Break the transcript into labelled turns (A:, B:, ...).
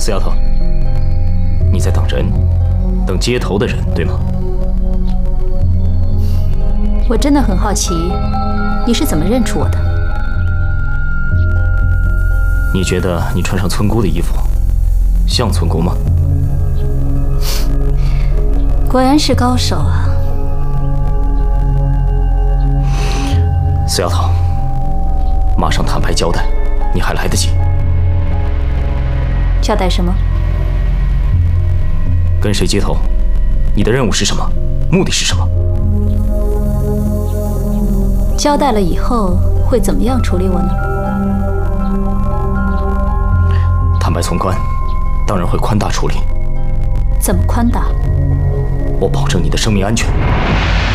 A: 死丫头，你在等人，等接头的人，对吗？
B: 我真的很好奇，你是怎么认出我的？
A: 你觉得你穿上村姑的衣服，像村姑吗？
B: 果然是高手啊！
A: 死丫头，马上坦白交代，你还来得及。
B: 交代什么？
A: 跟谁接头？你的任务是什么？目的是什么？
B: 交代了以后会怎么样处理我呢？
A: 坦白从宽，当然会宽大处理。
B: 怎么宽大？
A: 我保证你的生命安全。